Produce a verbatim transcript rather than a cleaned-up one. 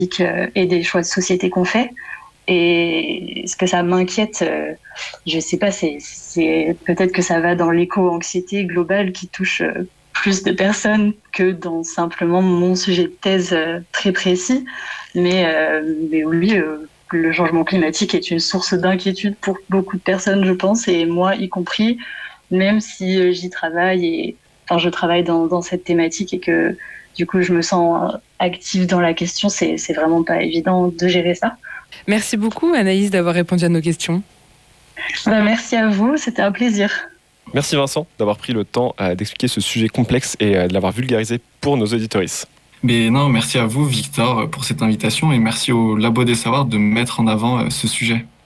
euh, et des choix de société qu'on fait. Et ce que ça m'inquiète, euh, je sais pas, c'est, c'est peut-être que ça va dans l'éco-anxiété globale qui touche euh, plus de personnes que dans simplement mon sujet de thèse euh, très précis. Mais, euh, mais oui, euh, le changement climatique est une source d'inquiétude pour beaucoup de personnes, je pense, et moi y compris, même si euh, j'y travaille et enfin je travaille dans, dans cette thématique et que du coup je me sens active dans la question, c'est, c'est vraiment pas évident de gérer ça. Merci beaucoup Anaïs d'avoir répondu à nos questions. Ben, merci à vous, c'était un plaisir. Merci Vincent d'avoir pris le temps euh, d'expliquer ce sujet complexe et euh, de l'avoir vulgarisé pour nos auditoristes. Mais non, merci à vous Victor pour cette invitation et merci au Labo des Savoirs de mettre en avant ce sujet.